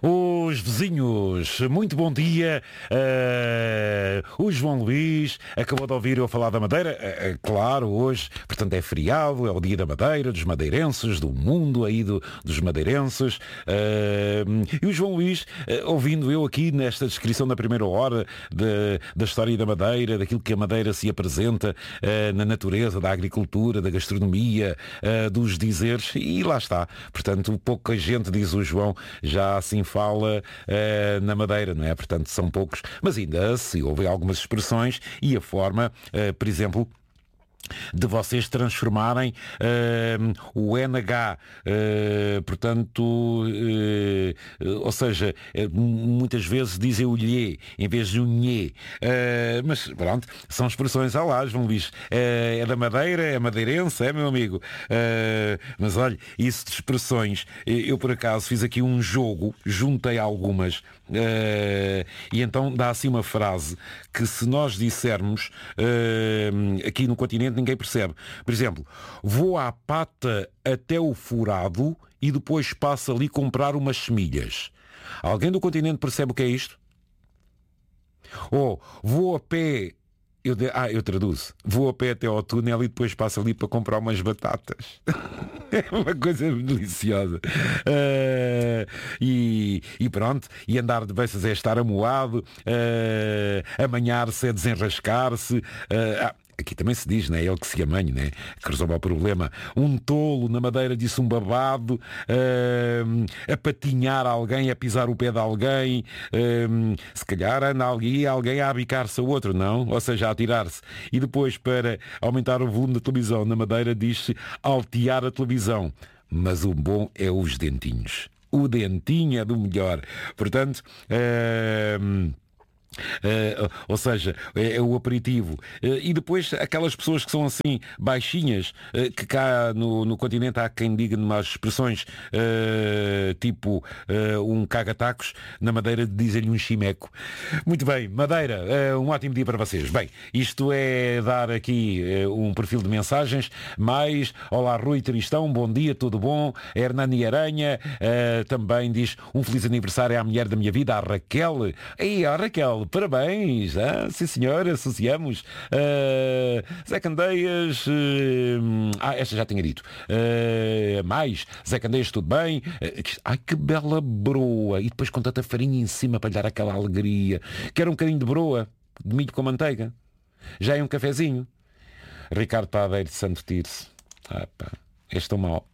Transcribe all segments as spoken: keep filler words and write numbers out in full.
Os vizinhos, muito bom dia. Uh, o João Luís acabou de ouvir eu falar da Madeira. Uh, uh, claro, hoje, portanto, é feriado, é o dia da Madeira, dos madeirenses, do mundo aí do, dos madeirenses. Uh, e o João Luís, uh, ouvindo eu aqui nesta descrição da primeira hora de, da história da Madeira, daquilo que a Madeira se apresenta uh, na natureza, da agricultura, da gastronomia, uh, dos dizeres, e lá está. Portanto, pouca gente, diz o João, já assim fala uh, na Madeira, não é? Portanto, são poucos, mas ainda se ouvem algumas expressões e a forma, uh, por exemplo, de vocês transformarem uh, o N H, uh, portanto, uh, uh, ou seja, uh, muitas vezes dizem o lhe em vez de o nhê, uh, mas pronto, são expressões. Ah lá, João Luís, uh, é da Madeira, é madeirense, é, meu amigo, uh, mas olha, isso de expressões, eu por acaso fiz aqui um jogo, juntei algumas, uh, e então dá assim uma frase que, se nós dissermos uh, aqui no continente, ninguém percebe. Por exemplo, vou à pata até o furado e depois passo ali comprar umas semilhas. Alguém do continente percebe o que é isto? Ou vou a pé, eu de... ah, eu traduzo, vou a pé até ao túnel e depois passo ali para comprar umas batatas. É uma coisa deliciosa. Uh, e, e pronto, e andar de beiças é estar amoado, uh, amanhar-se é desenrascar-se. Uh, ah, Aqui também se diz, né? Ele que se amanha, né? Que resolve o problema. Um tolo na Madeira disse um babado, uh, a patinhar alguém, a pisar o pé de alguém, uh, se calhar anda ali alguém a abicar-se a outro, não? Ou seja, a atirar-se. E depois, para aumentar o volume da televisão na Madeira, diz-se altear a televisão. Mas o bom é os dentinhos. O dentinho é do melhor. Portanto... Uh, Uh, ou seja, é, é o aperitivo. Uh, e depois aquelas pessoas que são assim baixinhas, uh, que cá no, no continente há quem diga umas expressões uh, tipo uh, um caga-tacos, na Madeira dizem-lhe um chimeco. Muito bem, Madeira, uh, um ótimo dia para vocês. Bem, isto é dar aqui uh, um perfil de mensagens, mais olá Rui Tristão, bom dia, tudo bom? Hernani Aranha uh, também diz um feliz aniversário à mulher da minha vida, a Raquel. Ei, a Raquel, parabéns, ah, sim senhor, associamos. Uh, Zé Candeias, uh, ah, esta já tinha dito. Uh, mais, Zé Candeias, tudo bem? Uh, ai, que bela broa. E depois com tanta farinha em cima para lhe dar aquela alegria. Quero um bocadinho de broa, de milho com manteiga. Já é um cafezinho. Ricardo Padeiro de Santo Tirso. Ah, pá, és tão mau.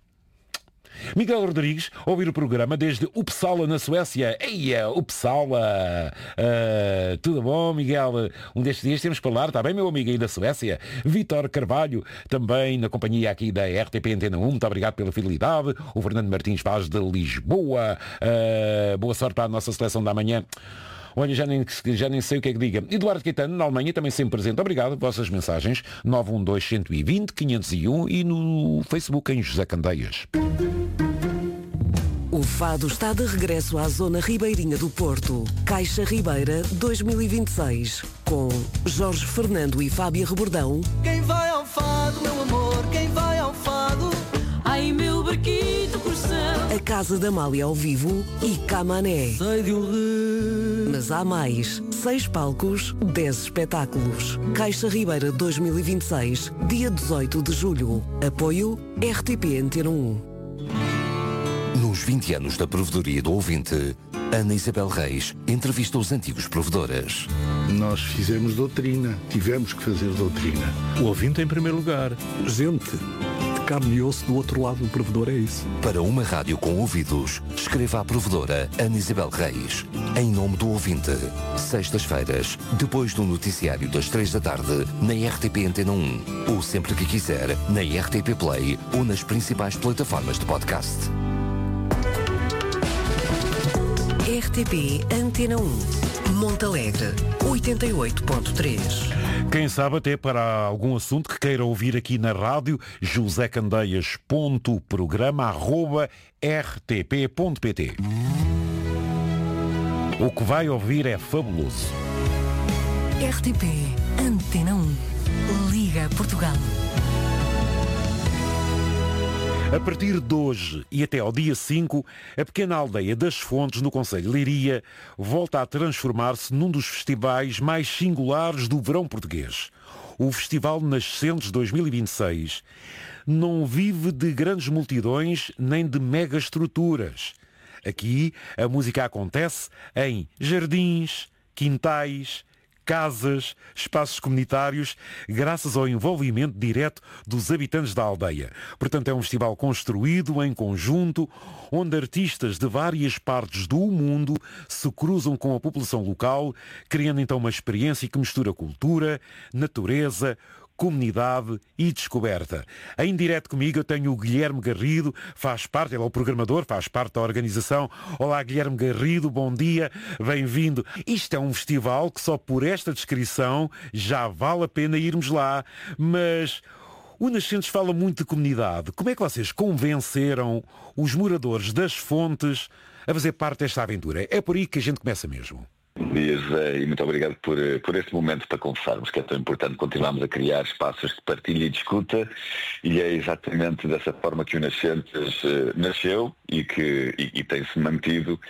Miguel Rodrigues, ouvir o programa desde Uppsala, na Suécia. Eia, Uppsala! Uh, tudo bom, Miguel? Um destes dias temos que falar, está bem, meu amigo aí da Suécia? Vítor Carvalho, também na companhia aqui da R T P Antena um, muito obrigado pela fidelidade. O Fernando Martins Paz de Lisboa. Uh, boa sorte para a nossa seleção da manhã. Olha, já nem, já nem sei o que é que diga. Eduardo Caetano, na Alemanha, também sempre presente. Obrigado. Vossas mensagens nove um dois, um dois zero, quinhentos e um e no Facebook em José Candeias. O Fado está de regresso à zona ribeirinha do Porto. Caixa Ribeira dois mil e vinte e seis. Com Jorge Fernando e Fábia Rebordão. Quem vai ao Fado, meu amor, quem vai ao Fado? Ai, meu barquito coração. A Casa da Amália ao vivo e Camané. Sei de um rio. Mas há mais. Seis palcos, dez espetáculos. Caixa Ribeira dois mil e vinte e seis, dia dezoito de julho. Apoio R T P Antena um. Nos vinte anos da provedoria do ouvinte, Ana Isabel Reis entrevista os antigos provedores. Nós fizemos doutrina, tivemos que fazer doutrina. O ouvinte em primeiro lugar. Gente de carne e osso do outro lado do provedor, é isso. Para uma rádio com ouvidos, escreva à provedora Ana Isabel Reis, em nome do ouvinte. Sextas-feiras, depois do noticiário das três da tarde, na R T P Antena um. Ou sempre que quiser, na R T P Play ou nas principais plataformas de podcast. R T P Antena um. Montalegre, oitenta e oito ponto três. Quem sabe até para algum assunto que queira ouvir aqui na rádio, josecandeias.programa arroba rtp.pt. O que vai ouvir é fabuloso. R T P Antena um. Liga Portugal. A partir de hoje e até ao dia cinco, a pequena aldeia das Fontes, no concelho de Leiria, volta a transformar-se num dos festivais mais singulares do verão português. O Festival Nascentes dois mil e vinte e seis não vive de grandes multidões nem de megaestruturas. Aqui a música acontece em jardins, quintais, casas, espaços comunitários, graças ao envolvimento direto dos habitantes da aldeia. Portanto, é um festival construído em conjunto, onde artistas de várias partes do mundo se cruzam com a população local, criando então uma experiência que mistura cultura, natureza, comunidade e descoberta. Em direto comigo eu tenho o Guilherme Garrido, faz parte, ele é o programador, faz parte da organização. Olá Guilherme Garrido, bom dia, bem-vindo. Isto é um festival que só por esta descrição já vale a pena irmos lá, mas o Nascentes fala muito de comunidade. Como é que vocês convenceram os moradores das Fontes a fazer parte desta aventura? É por aí que a gente começa mesmo. Bom dia, José, e muito obrigado por, por este momento para conversarmos, que é tão importante. Continuamos a criar espaços de partilha e discuta, e é exatamente dessa forma que o Nascentes uh, nasceu e que e, e tem-se mantido.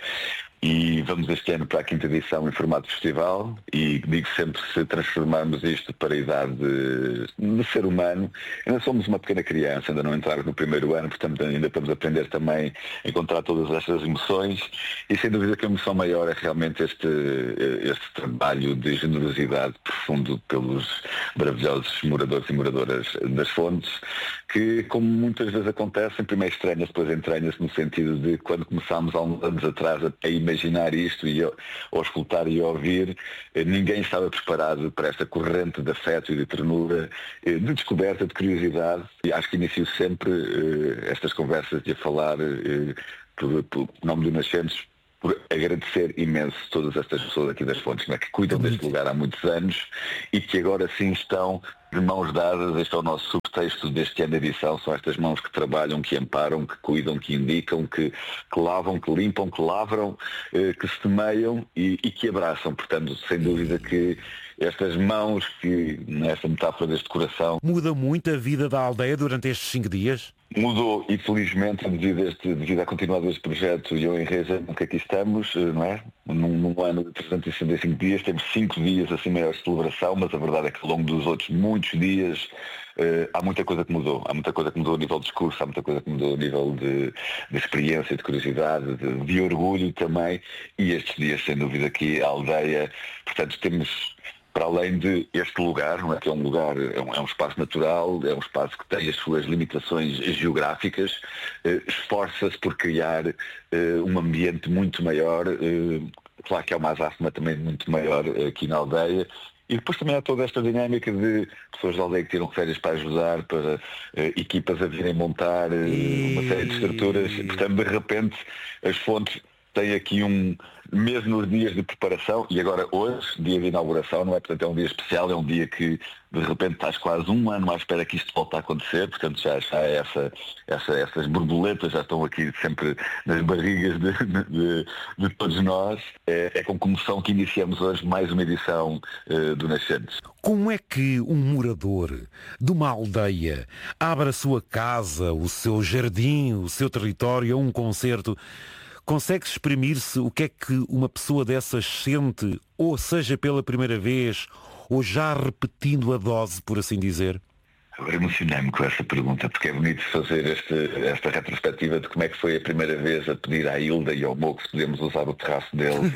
E vamos este ano para a quinta edição em formato festival, e digo sempre, se transformarmos isto para a idade de, de ser humano, ainda somos uma pequena criança, ainda não entramos no primeiro ano, portanto ainda podemos aprender também a encontrar todas estas emoções, e sem dúvida que a emoção maior é realmente este, este trabalho de generosidade profundo pelos maravilhosos moradores e moradoras das Fontes, que, como muitas vezes acontece, primeiro estranha-se, depois entranha-se, no sentido de quando começámos há uns anos atrás a imaginar isto e a, a escutar e a ouvir, ninguém estava preparado para esta corrente de afeto e de ternura, de descoberta, de curiosidade. E acho que inicio sempre uh, estas conversas de a falar uh, pelo, pelo nome do Nascentes, por agradecer imenso todas estas pessoas aqui das Fontes, né, que cuidam deste lugar há muitos anos e que agora sim estão de mãos dadas. Este é o nosso subtexto deste ano de edição, são estas mãos que trabalham, que amparam, que cuidam, que indicam, que, que lavam, que limpam, que lavram, eh, que semeiam e, e que abraçam. Portanto, sem dúvida que estas mãos, que nesta metáfora deste coração... Muda muito a vida da aldeia durante estes cinco dias? Mudou, e felizmente, devido, a este, devido à continuidade deste projeto e ao enraizamento que aqui estamos, não é? Num, num ano de trezentos e sessenta e cinco dias, temos cinco dias assim maior de celebração, mas a verdade é que ao longo dos outros muitos dias uh, há muita coisa que mudou. Há muita coisa que mudou a nível de discurso, há muita coisa que mudou a nível de, de experiência, de curiosidade, de, de orgulho também, e estes dias, sem dúvida, aqui a aldeia, portanto, temos... Para além de este lugar, não é, que é um lugar, é um, é um espaço natural, é um espaço que tem as suas limitações geográficas, eh, esforça-se por criar eh, um ambiente muito maior, eh, claro que há uma azáfama também muito maior eh, aqui na aldeia, e depois também há toda esta dinâmica de pessoas da aldeia que tiram férias para ajudar, para eh, equipas a virem montar eh, e... uma série de estruturas, portanto de repente as Fontes têm aqui um... mesmo nos dias de preparação, e agora hoje, dia de inauguração, não é? Portanto, é um dia especial, é um dia que de repente estás quase um ano à espera que isto volte a acontecer, portanto já, já é essa, essa, essas borboletas já estão aqui sempre nas barrigas de, de, de todos nós. É, é com comoção que iniciamos hoje mais uma edição uh, do Nascentes. Como é que um morador de uma aldeia abre a sua casa, o seu jardim, o seu território a um concerto? Consegue exprimir-se o que é que uma pessoa dessas sente, ou seja pela primeira vez, ou já repetindo a dose, por assim dizer? Agora emocionei-me com essa pergunta, porque é bonito fazer este, esta retrospectiva de como é que foi a primeira vez a pedir à Hilda e ao Moco se podemos usar o terraço deles,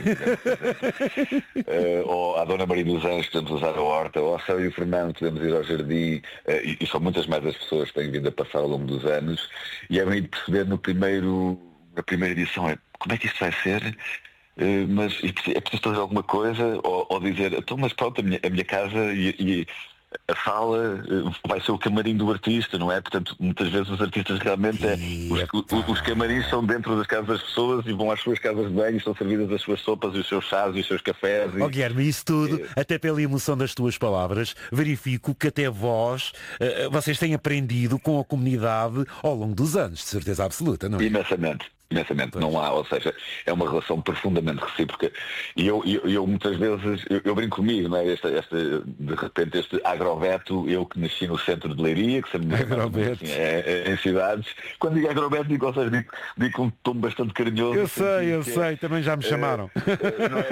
uh, ou à Dona Maria dos Anjos podemos usar a horta, ou ao Céu e o Fernando podemos ir ao jardim, uh, e, e são muitas mais as pessoas que têm vindo a passar ao longo dos anos, e é bonito perceber no primeiro... A primeira edição é como é que isto vai ser, uh, mas é preciso fazer alguma coisa, ou, ou dizer, então, mas pronto, a minha, a minha casa e, e a sala uh, vai ser o camarim do artista, não é? Portanto, muitas vezes os artistas realmente, é, os, os, os camarins são dentro das casas das pessoas e vão às suas casas de banho, são servidas as suas sopas e os seus chás e os seus cafés. E... Oh, Guilherme, isso tudo, é... até pela emoção das tuas palavras, verifico que até vós, uh, vocês têm aprendido com a comunidade ao longo dos anos, de certeza absoluta, não é? Imensamente. imensamente, pois. Não há, ou seja, é uma relação profundamente recíproca e eu, eu, eu muitas vezes, eu, eu brinco comigo, não é? Esta, esta, de repente este agroveto, eu que nasci no centro de Leiria, que sempre assim, é, é, em cidades, quando digo agroveto digo, ou seja, digo, digo com um tom bastante carinhoso. Eu sei, eu sei, é, também já me chamaram. É, não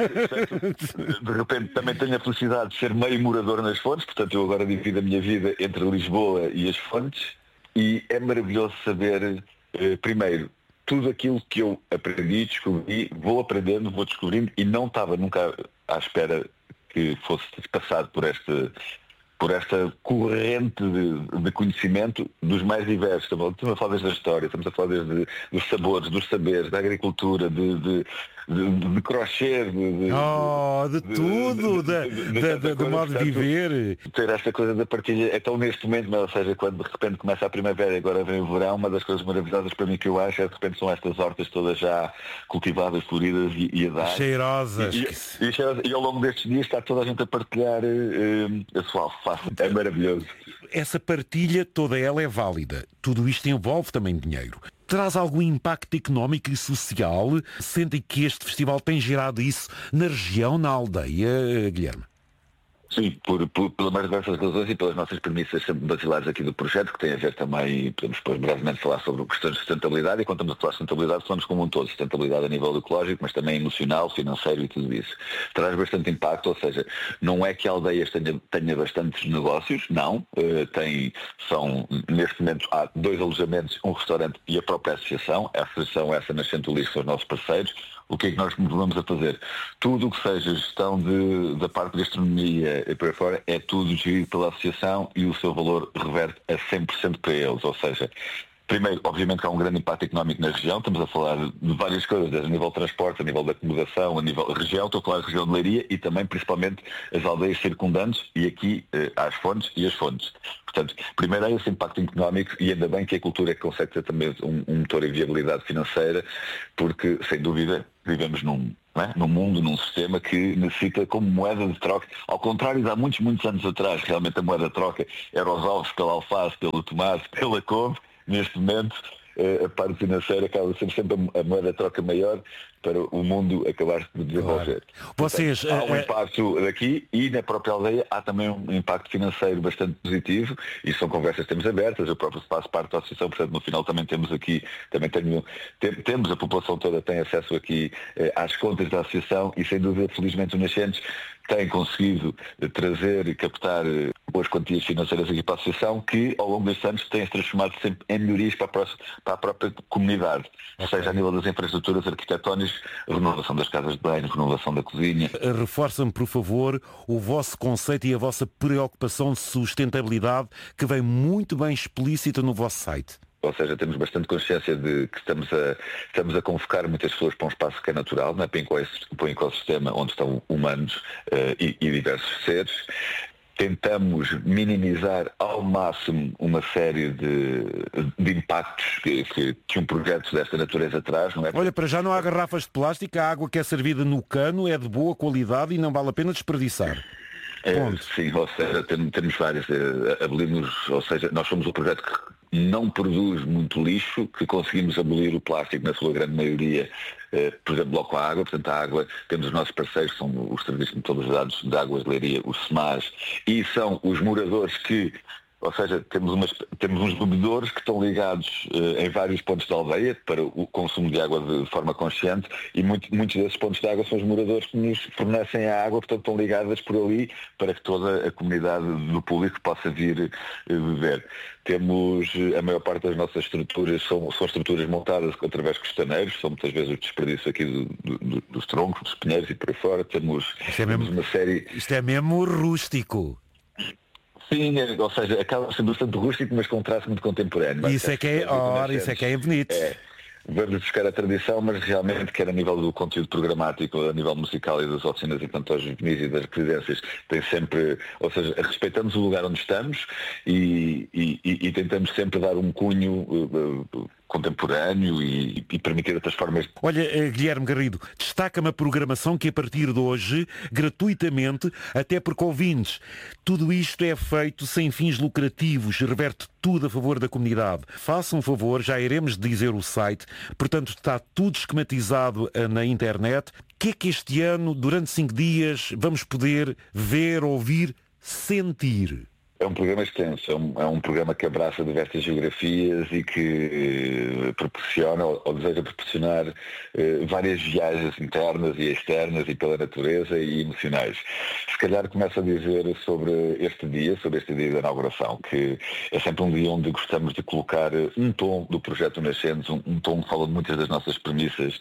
é, de repente também tenho a felicidade de ser meio morador nas Fontes, portanto eu agora divido a minha vida entre Lisboa e as Fontes e é maravilhoso saber, eh, primeiro, tudo aquilo que eu aprendi, descobri, vou aprendendo, vou descobrindo e não estava nunca à espera que fosse passado por esta, por esta corrente de, de conhecimento dos mais diversos. Estamos a falar desde a história, estamos a falar desde dos sabores, dos saberes, da agricultura, de, de, de, de crochê, de, de, oh, de, de tudo, de, de, de, de, do modo de viver. Ter esta coisa da partilha, então neste momento, mas, ou seja, quando de repente começa a primavera e agora vem o verão, uma das coisas maravilhosas para mim que eu acho é de repente são estas hortas todas já cultivadas, floridas e, e a dar. Cheirosas. E, e, e, cheirosas. E ao longo destes dias está toda a gente a partilhar uh, a sua alface. É maravilhoso. Essa partilha, toda ela é válida. Tudo isto envolve também dinheiro. Traz algum impacto económico e social? Sentem que este festival tem gerado isso na região, na aldeia, Guilherme? Sim, por, por, pelas mais diversas razões e pelas nossas premissas sempre basilares aqui do projeto, que tem a ver também, podemos depois brevemente falar sobre questões de sustentabilidade, e quando estamos a falar de sustentabilidade, falamos como um todo, sustentabilidade a nível ecológico, mas também emocional, financeiro e tudo isso. Traz bastante impacto, ou seja, não é que a aldeia tenha, tenha bastantes negócios, não, uh, tem, são, neste momento há dois alojamentos, um restaurante e a própria associação, a associação essa Nascente do Lixo são os nossos parceiros. O que é que nós nos vamos a fazer? Tudo o que seja gestão de, da parte de gastronomia e por aí fora é tudo gerido pela associação e o seu valor reverte a cem por cento para eles. Ou seja, primeiro, obviamente que há um grande impacto económico na região, estamos a falar de várias coisas, a nível de transporte, a nível de acomodação, a nível de região, estou a falar da região de Leiria e também principalmente as aldeias circundantes e aqui eh, as fontes e as fontes. Portanto, primeiro há esse impacto económico e ainda bem que a cultura é que consegue ter também um, um motor em viabilidade financeira, porque, sem dúvida, vivemos num, não é? num mundo, num sistema que necessita como moeda de troca, ao contrário de há muitos, muitos anos atrás, realmente a moeda de troca era os ovos pela alface, pelo tomate, pela couve. Neste momento, a parte financeira acaba sendo sempre a moeda de troca maior para o mundo acabar de desenvolver. Claro. Vocês, Portanto, há um impacto daqui e na própria aldeia há também um impacto financeiro bastante positivo e são conversas que temos abertas, eu próprio faço parte da associação, portanto no final também temos aqui, também tenho, tem, temos, a população toda tem acesso aqui eh, às contas da associação e sem dúvida, felizmente, o Nascentes tem conseguido trazer e captar boas quantias financeiras aqui para a associação que ao longo destes anos têm-se transformado sempre em melhorias para a, próxima, para a própria comunidade, okay. Seja a nível das infraestruturas arquitetónicas, renovação das casas de banho, renovação da cozinha. Reforça-me, por favor, o vosso conceito e a vossa preocupação de sustentabilidade que vem muito bem explícita no vosso site. Ou seja, temos bastante consciência de que estamos a, estamos a convocar muitas pessoas para um espaço que é natural, não é? Para um ecossistema onde estão humanos uh, e, e diversos seres. Tentamos minimizar ao máximo uma série de, de impactos que, que, que um projeto desta natureza traz, não é? Olha, para já não há garrafas de plástico, a água que é servida no cano é de boa qualidade e não vale a pena desperdiçar. É, sim, ou seja, temos, temos várias, abolimos, ou seja, nós somos um projeto que não produz muito lixo, que conseguimos abolir o plástico na sua grande maioria, eh, por exemplo, logo com a água, portanto a água, temos os nossos parceiros, são os serviços mutualizados de águas de Leiria, os SEMAS, e são os moradores que, ou seja, temos, umas, temos uns bebedores que estão ligados uh, em vários pontos da aldeia para o consumo de água de forma consciente e muito, muitos desses pontos de água são os moradores que nos fornecem a água, portanto estão ligadas por ali para que toda a comunidade do público possa vir uh, beber. Temos, a maior parte das nossas estruturas são, são estruturas montadas através de costaneiros, são muitas vezes o desperdício aqui do, do, dos troncos, dos pinheiros e por aí fora. Temos, isto é temos mesmo, uma série... Isto é mesmo rústico. Sim, ou seja, acaba sendo bastante rústico, mas com um traço muito contemporâneo. Isso é que é, ora, isso é que é bonito. É, vamos buscar a tradição, mas realmente quer a nível do conteúdo programático, a nível musical e das oficinas e cantores juvenis e das residências, tem sempre, ou seja, respeitamos o lugar onde estamos e, e, e tentamos sempre dar um cunho uh, contemporâneo e, e permitir outras formas. Olha, Guilherme Garrido, destaca-me a programação que a partir de hoje, gratuitamente, até porque ouvintes, tudo isto é feito sem fins lucrativos, reverte tudo a favor da comunidade. Façam um favor, já iremos dizer o site, portanto está tudo esquematizado na internet. O que é que este ano, durante cinco dias, vamos poder ver, ouvir, sentir? É um programa extenso, é um, é um programa que abraça diversas geografias e que eh, proporciona ou, ou deseja proporcionar eh, várias viagens internas e externas e pela natureza e emocionais. Se calhar começo a dizer sobre este dia, sobre este dia da inauguração, que é sempre um dia onde gostamos de colocar um tom do projeto Nascentes, um, um tom que fala de muitas das nossas premissas.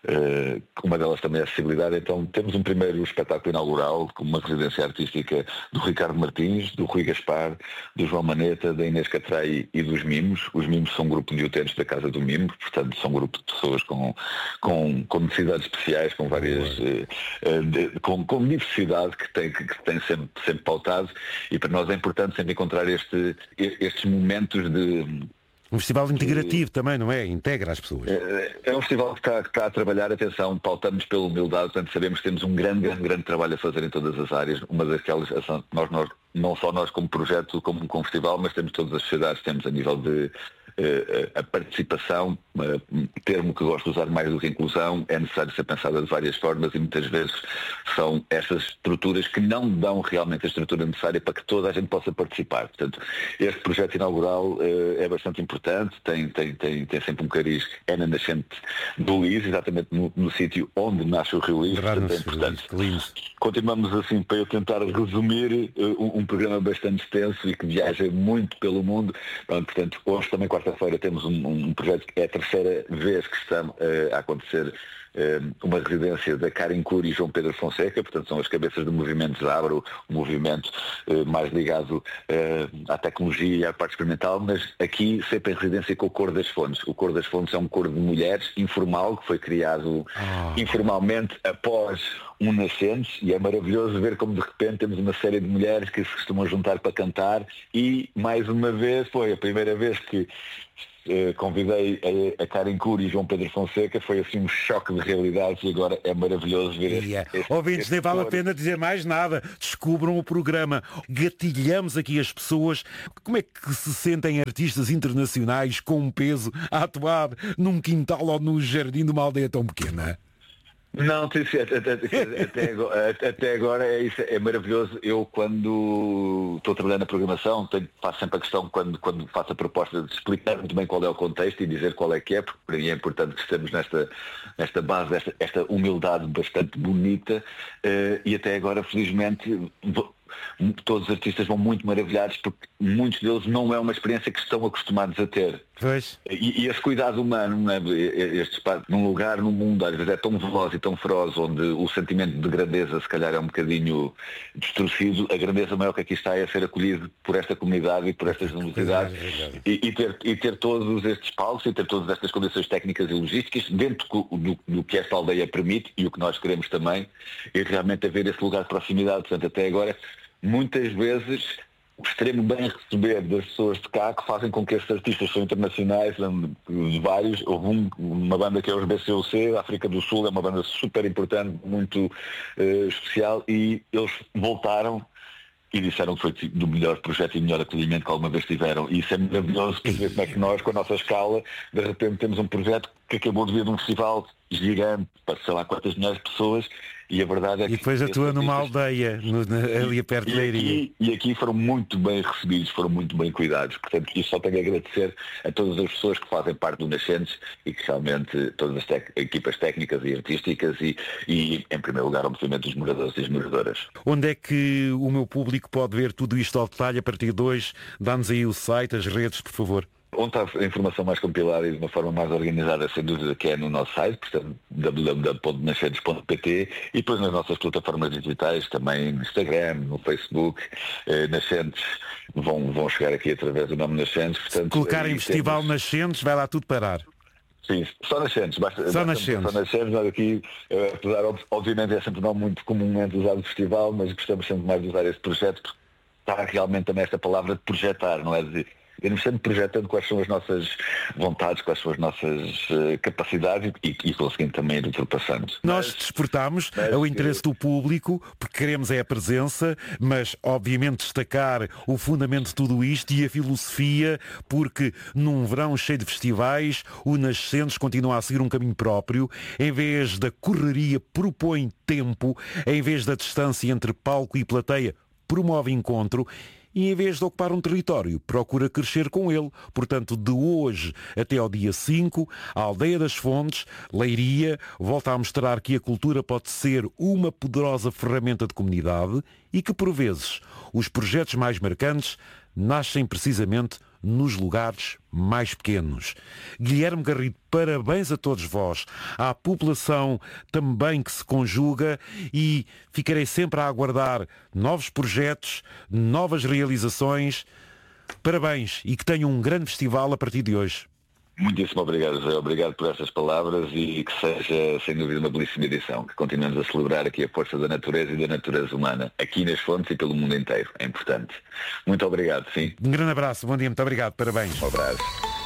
Uh, uma delas também é a acessibilidade. Então temos um primeiro espetáculo inaugural com uma residência artística do Ricardo Martins, do Rui Gaspar, do João Maneta, da Inês Catrai e dos Mimos. Os Mimos são um grupo de utentes da Casa do Mimo, portanto são um grupo de pessoas com, com, com necessidades especiais, com várias uh, uh, de, com, com diversidade que tem, que, que tem sempre, sempre pautado, e para nós é importante sempre encontrar este, estes momentos de... Um festival integrativo também, não é? Integra as pessoas. É, é um festival que está, que está a trabalhar, atenção, pautamos pela humildade, portanto sabemos que temos um grande, grande, grande trabalho a fazer em todas as áreas. Uma daquelas, nós, nós, não só nós como projeto, como como festival, mas temos todas as sociedades, temos a nível de uh, a participação, uh, termo que gosto de usar mais do que inclusão, é necessário ser pensada de várias formas e muitas vezes são essas estruturas que não dão realmente a estrutura necessária para que toda a gente possa participar. Portanto, este projeto inaugural uh, é bastante importante, tem, tem, tem, tem sempre um cariz, é na nascente do Lis, exatamente no, no sítio onde nasce o Rio Lis, portanto é importante. Continuamos assim para eu tentar resumir uh, um, um programa bastante extenso e que viaja muito pelo mundo. Pronto, portanto, hoje também, quarta-feira, temos um, um projeto que é a terceira vez que está uh, a acontecer, uh, uma residência da Karen Cury e João Pedro Fonseca, portanto são as cabeças do movimento Zabro, um movimento uh, mais ligado uh, à tecnologia e à parte experimental, mas aqui sempre em residência com o Coro das Fontes. O Coro das Fontes é um coro de mulheres informal, que foi criado oh. informalmente após um Nascentes, e é maravilhoso ver como de repente temos uma série de mulheres que se costumam juntar para cantar, e mais uma vez foi a primeira vez que eh, convidei a, a Karen Cury e João Pedro Fonseca, foi assim um choque de realidades, e agora é maravilhoso ver yeah. este, este, Ouvintes, nem vale a pena dizer mais nada, descubram o programa, gatilhamos aqui as pessoas. Como é que se sentem artistas internacionais com um peso a atuar num quintal ou no jardim de uma aldeia tão pequena? Não, até, até, até, agora, até agora é, isso, é maravilhoso. Eu, quando estou trabalhando na programação, tenho, faço sempre a questão, quando, quando faço a proposta, de explicar muito bem qual é o contexto e dizer qual é que é, porque para mim é importante que estejamos nesta, nesta base, esta, esta humildade bastante bonita, uh, e até agora, felizmente, todos os artistas vão muito maravilhados, porque muitos deles não é uma experiência que estão acostumados a ter. Pois. E, e esse cuidado humano, não é? Este espaço, num lugar, num mundo, às vezes é tão veloz e tão feroz, onde o sentimento de grandeza se calhar é um bocadinho distorcido, a grandeza maior que aqui está é ser acolhido por esta comunidade e por estas universidades, e, e, ter, e ter todos estes palcos e ter todas estas condições técnicas e logísticas dentro do, do, do que esta aldeia permite e o que nós queremos também, e realmente haver esse lugar de proximidade. Portanto, até agora, muitas vezes o extremo bem receber das pessoas de cá que fazem com que estes artistas são internacionais, de vários. Houve um, uma banda que é os B C U C, da África do Sul, é uma banda super importante, muito uh, especial, e eles voltaram e disseram que foi do melhor projeto e melhor acolhimento que alguma vez tiveram. E isso é maravilhoso, para ver como é que nós, com a nossa escala, de repente temos um projeto que acabou de vir de um festival gigante, para sei lá quantas milhares de pessoas, e a verdade é que... E depois atua numa aldeia, no, na, ali perto de Leiria. E aqui foram muito bem recebidos, foram muito bem cuidados. Portanto, isso só tenho a agradecer a todas as pessoas que fazem parte do Nascentes e que realmente todas as tec- equipas técnicas e artísticas e, e, em primeiro lugar, obviamente, os moradores e as moradoras. Onde é que o meu público pode ver tudo isto ao detalhe a partir de hoje? Dá-nos aí o site, as redes, por favor. Onde está a informação mais compilada e de uma forma mais organizada, sem dúvida, que é no nosso site, portanto, w w w ponto nascentes ponto p t, e depois nas nossas plataformas digitais, também no Instagram, no Facebook, eh, Nascentes, vão, vão chegar aqui através do nome Nascentes. Portanto, se colocarem Festival temos... Nascentes, vai lá tudo parar. Sim, só Nascentes, basta, só basta, Nascentes. Só Nascentes, nós aqui, apesar, obviamente é sempre não muito comumente usado o festival, mas gostamos sempre mais de usar esse projeto, porque está realmente também esta palavra de projetar, não é de irmos sempre projetando quais são as nossas vontades, quais são as nossas uh, capacidades e, e conseguindo também ir ultrapassando. Nós despertamos o interesse do público, porque queremos é a presença, mas obviamente destacar o fundamento de tudo isto e a filosofia, porque num verão cheio de festivais, o Nascentes continua a seguir um caminho próprio. Em vez da correria, propõe tempo. Em vez da distância entre palco e plateia, promove encontro. E em vez de ocupar um território, procura crescer com ele. Portanto, de hoje até ao dia cinco, a Aldeia das Fontes, Leiria, volta a mostrar que a cultura pode ser uma poderosa ferramenta de comunidade e que, por vezes, os projetos mais marcantes nascem precisamente nos lugares mais pequenos. Guilherme Garrido, parabéns a todos vós, à população também que se conjuga, e ficarei sempre a aguardar novos projetos, novas realizações. Parabéns e que tenham um grande festival a partir de hoje. Muitíssimo obrigado, José. Obrigado por estas palavras e que seja, sem dúvida, uma belíssima edição. Que continuemos a celebrar aqui a força da natureza e da natureza humana, aqui nas Fontes e pelo mundo inteiro. É importante. Muito obrigado, sim. Um grande abraço, bom dia, muito obrigado, parabéns. Um abraço.